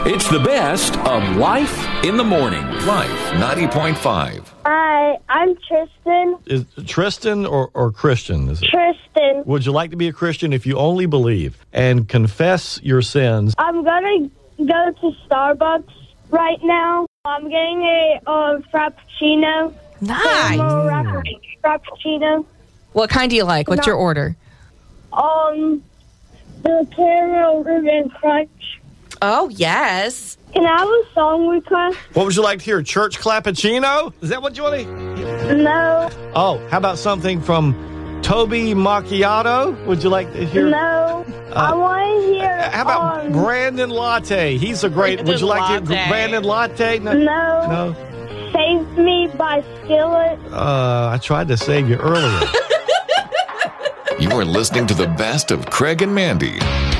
It's the best of Life in the Morning. Life 90.5. Hi, I'm Tristan. Is Tristan or Christian? Is it? Tristan. Would you like to be a Christian if you only believe and confess your sins? I'm going to go to Starbucks right now. I'm getting a Frappuccino. Nice. Caramel Frappuccino. What kind do you like? What's your order? The caramel ribbon crunch. Oh, yes. Can I have a song request? What would you like to hear? Church Clappuccino? Is that what you want to hear? No. Oh, how about something from Toby Macchiato? Would you like to hear? No. I want to hear. How about Brandon Latte? He's a great. Would you like to hear Brandon Latte? No. No. Save Me by Skillet. I tried to save you earlier. You are listening to the best of Craig and Mandy.